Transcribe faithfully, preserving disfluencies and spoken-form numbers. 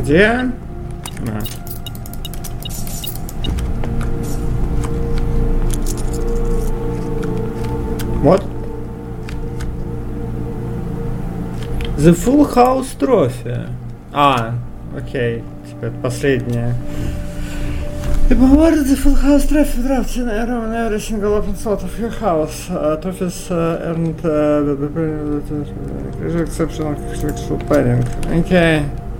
Где? А. Вот. The Full House Trophy. А, окей. Типа это последнее. The awarded the Full House Trophy draft in every single open slot of your house. Uh, trophies uh, earned uh, with the exception of sexual pairing. Okay.